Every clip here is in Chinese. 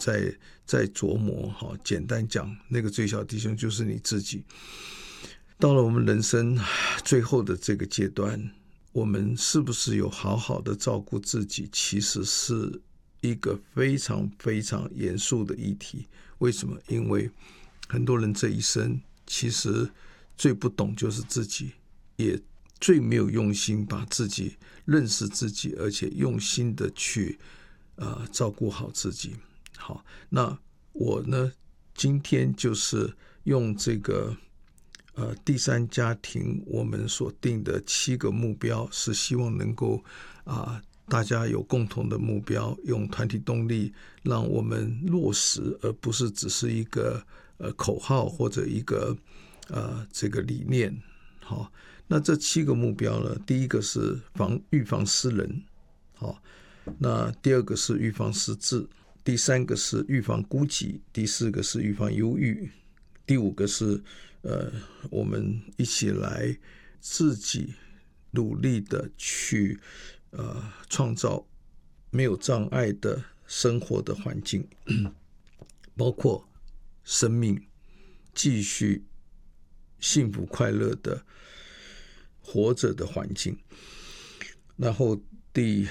在琢磨。简单讲，那个最小弟兄就是你自己。到了我们人生最后的这个阶段，我们是不是有好好的照顾自己，其实是一个非常非常严肃的议题。为什么？因为很多人这一生其实最不懂就是自己，也最没有用心把自己认识自己，而且用心的去照顾好自己。好，那我呢，今天就是用这个第三家庭我们所定的7个目标，是希望能够大家有共同的目标，用团体动力让我们落实，而不是只是一个口号或者一个这个理念。好，那这7个目标呢，第一个是预防失能，好，那第二个是预防失智，第3个是预防孤寂，第4个是预防忧郁，第5个是我们一起来自己努力的去创造没有障碍的生活的环境，包括生命继续幸福快乐的活着的环境。然后第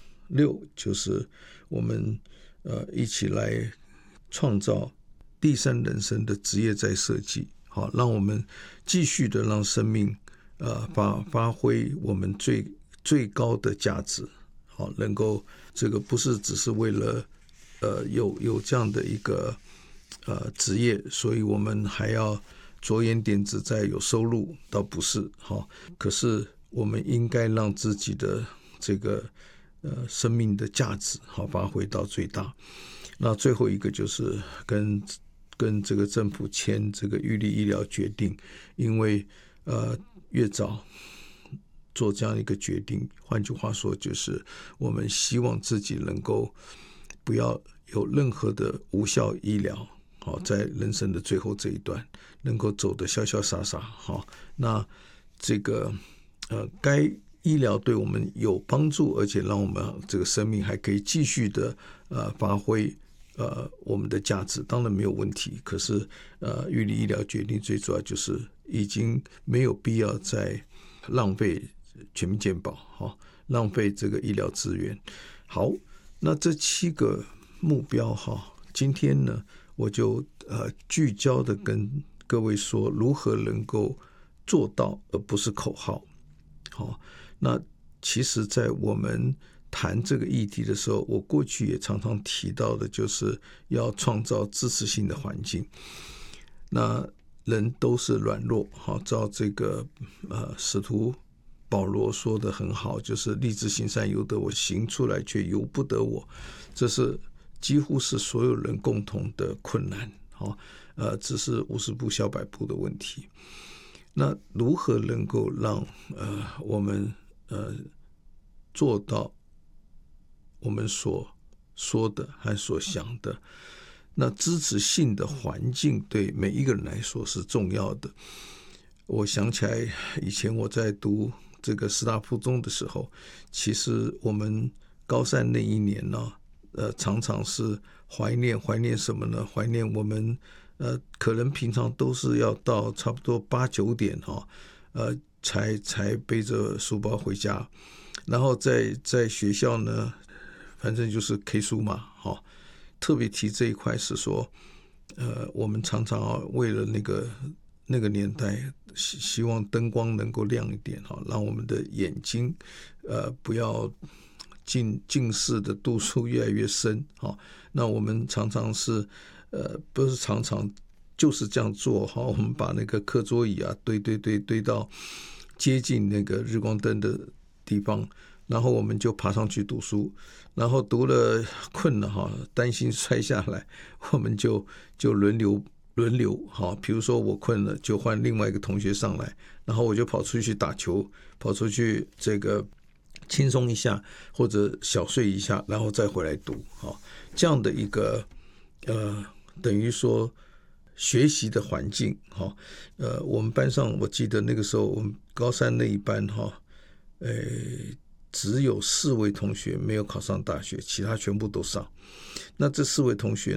6就是我们一起来创造第3人生的职业再设计，好，让我们继续的让生命发挥我们最高的价值，好，能够这个不是只是为了有这样的一个职业，所以我们还要着眼点子在有收入，倒不是。好，可是我们应该让自己的这个生命的价值好发挥到最大。那最后一个就是跟这个政府签这个预立医疗决定，因为越早做这样一个决定，换句话说就是我们希望自己能够不要有任何的无效医疗，好，在人生的最后这一段能够走得潇潇洒洒。好，那这个该医疗对我们有帮助，而且让我们这个生命还可以继续的发挥我们的价值，当然没有问题。可是预立医疗决定最主要就是已经没有必要再浪费全民健保，浪费这个医疗资源。好，那这7个目标今天呢，我就聚焦的跟各位说如何能够做到，而不是口号。好，那其实在我们谈这个议题的时候，我过去也常常提到的就是要创造支持性的环境。那人都是软弱，好，照这个使徒保罗说的很好，就是立志行善由得我，行出来却由不得我。这是几乎是所有人共同的困难，只是50步笑100步的问题。那如何能够让我们做到我们所说的和所想的？那支持性的环境对每一个人来说是重要的。我想起来以前我在读这个师大附中的时候，其实我们高三那一年呢，常常是怀念什么呢？怀念我们可能平常都是要到差不多8、9点才背着书包回家，然后在学校呢，反正就是 K 书嘛，特别提这一块是说，我们常常为了那个年代，希望灯光能够亮一点，让我们的眼睛不要近视的度数越来越深。那我们常常是不是常常就是这样做，我们把那个课桌椅堆到接近那个日光灯的地方，然后我们就爬上去读书，然后读了困了担心摔下来，我们就轮流比如说我困了就换另外一个同学上来，然后我就跑出去打球，跑出去这个轻松一下或者小睡一下，然后再回来读。这样的一个等于说学习的环境。我们班上我记得那个时候我们高3那一班只有4位同学没有考上大学，其他全部都上。那这4位同学